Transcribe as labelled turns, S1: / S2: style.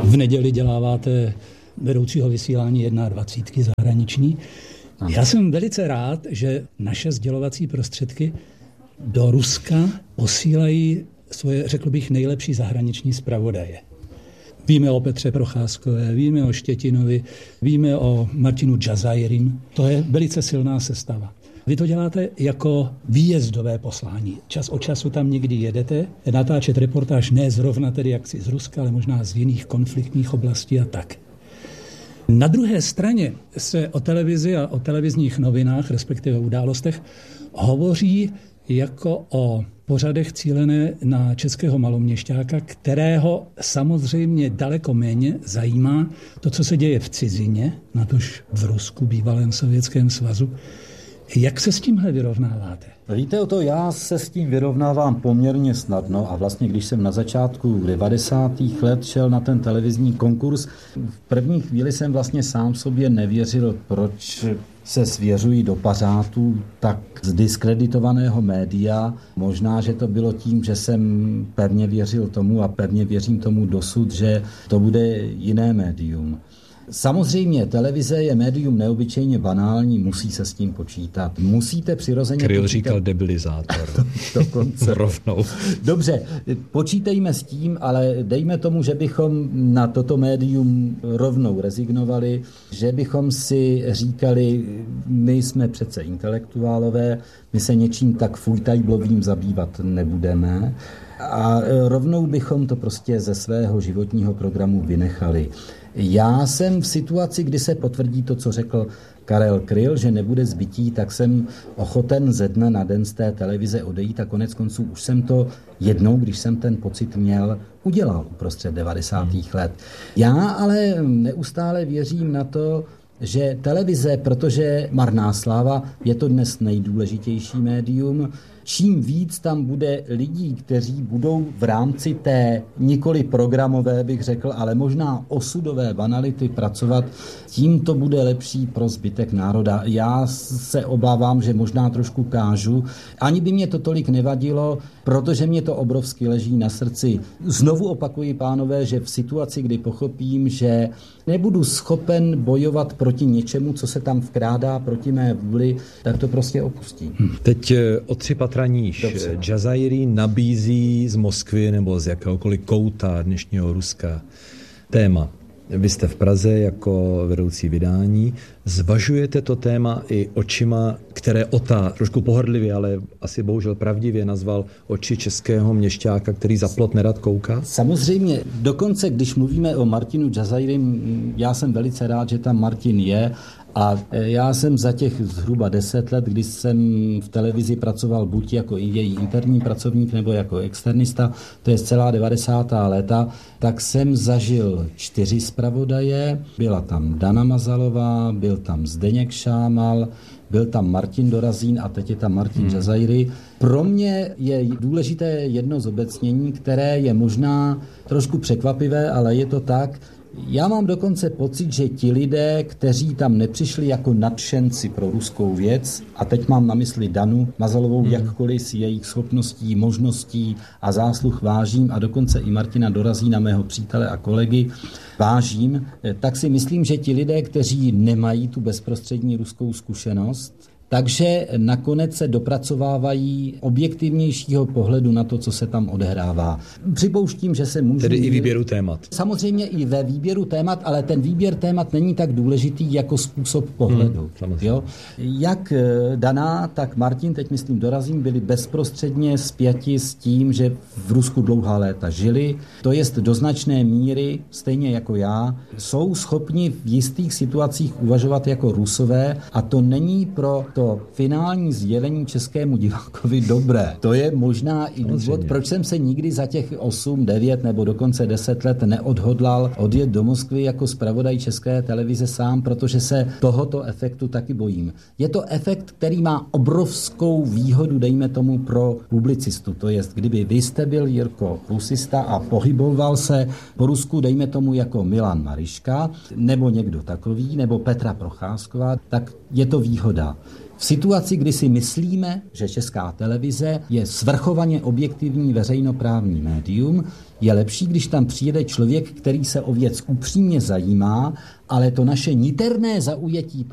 S1: v neděli děláváte vedoucího vysílání 21 zahraniční. Já jsem velice rád, že naše sdělovací prostředky do Ruska posílají svoje, řekl bych, nejlepší zahraniční zpravodaje. Víme o Petře Procházkové, víme o Štětinovi, víme o Martinu Džazairim. To je velice silná sestava. Vy to děláte jako výjezdové poslání. Čas od času tam někdy jedete, natáčet reportáž ne zrovna tedy jaksi z Ruska, ale možná z jiných konfliktních oblastí a tak. Na druhé straně se o televizi a o televizních novinách, respektive událostech, hovoří jako o pořadech cílené na českého maloměšťáka, kterého samozřejmě daleko méně zajímá to, co se děje v cizině, natož v Rusku, bývalém Sovětském svazu. Jak se s tímhle vyrovnáváte?
S2: Víte o to, já se s tím vyrovnávám poměrně snadno a vlastně, když jsem na začátku 90. let šel na ten televizní konkurs, v první chvíli jsem vlastně sám sobě nevěřil, proč se svěřují do pařátů tak zdiskreditovaného média. Možná, že to bylo tím, že jsem pevně věřil tomu a pevně věřím tomu dosud, že to bude jiné médium. Samozřejmě, televize je médium neobyčejně banální, musí se s tím počítat. Musíte přirozeně...
S3: Kryl říkal debilizátor.
S2: Dokonce.
S3: Rovnou.
S2: Dobře, počítejme s tím, ale dejme tomu, že bychom na toto médium rovnou rezignovali, že bychom si říkali, my jsme přece intelektuálové, my se něčím tak fujtajblovým zabývat nebudeme a rovnou bychom to prostě ze svého životního programu vynechali. Já jsem v situaci, kdy se potvrdí to, co řekl Karel Kryl, že nebude zbytí, tak jsem ochoten ze dne na den z té televize odejít a konec konců už jsem to jednou, když jsem ten pocit měl, udělal uprostřed 90. let. Já ale neustále věřím na to, že televize, protože marná sláva, je to dnes nejdůležitější médium, čím víc tam bude lidí, kteří budou v rámci té nikoli programové, bych řekl, ale možná osudové banality pracovat, tím to bude lepší pro zbytek národa. Já se obávám, že možná trošku kážu. Ani by mě to tolik nevadilo, protože mě to obrovsky leží na srdci. Znovu opakuji, pánové, že v situaci, kdy pochopím, že nebudu schopen bojovat proti něčemu, co se tam vkrádá proti mé vůli, tak to prostě opustím.
S3: Teď o 3 patra níž. Džazairi nabízí z Moskvy nebo z jakéhokoliv kouta dnešního Ruska téma. Vy jste v Praze jako vedoucí vydání. Zvažujete to téma i očima, které Ota trošku pohrdlivě, ale asi bohužel pravdivě nazval oči českého měšťáka, který za plot nerad kouká?
S2: Samozřejmě, dokonce když mluvíme o Martinu Džazairim, já jsem velice rád, že tam Martin je. A já jsem za těch zhruba 10 let, kdy jsem v televizi pracoval buď jako i její interní pracovník nebo jako externista, to je celá 90. léta, tak jsem zažil 4 zpravodaje. Byla tam Dana Mazalová, byl tam Zdeněk Šámal, byl tam Martin Dorazín a teď je tam Martin Džazairi. Pro mě je důležité jedno zobecnění, které je možná trošku překvapivé, ale je to tak. Já mám dokonce pocit, že ti lidé, kteří tam nepřišli jako nadšenci pro ruskou věc, a teď mám na mysli Danu Mazalovou, jakkoliv si jejich schopností, možností a zásluh vážím, a dokonce i Martina Dorazína, mého přítele a kolegy, vážím, tak si myslím, že ti lidé, kteří nemají tu bezprostřední ruskou zkušenost, takže nakonec se dopracovávají objektivnějšího pohledu na to, co se tam odehrává. Připouštím, že se můžu...
S3: Tedy i výběru témat.
S2: Samozřejmě i ve výběru témat, ale ten výběr témat není tak důležitý jako způsob pohledu. Jo? Jak Dana, tak Martin, teď myslím Dorazín, byli bezprostředně spjati s tím, že v Rusku dlouhá léta žili. To jest do značné míry, stejně jako já, jsou schopni v jistých situacích uvažovat jako Rusové, a to není pro to finální sdělení českému divákovi dobré. To je možná i důvod, proč jsem se nikdy za těch 8, 9 nebo dokonce 10 let neodhodlal odjet do Moskvy jako zpravodaj České televize sám, protože se tohoto efektu taky bojím. Je to efekt, který má obrovskou výhodu, dejme tomu, pro publicistu. To jest, kdyby vy jste byl, Jirko, rusista a pohyboval se po Rusku, dejme tomu jako Milan Mariška, nebo někdo takový, nebo Petra Procházková, tak je to výhoda. V situaci, kdy si myslíme, že Česká televize je svrchovaně objektivní veřejnoprávní médium, Je lepší, když tam přijede člověk, který se o věc upřímně zajímá, ale to naše niterné zaujetí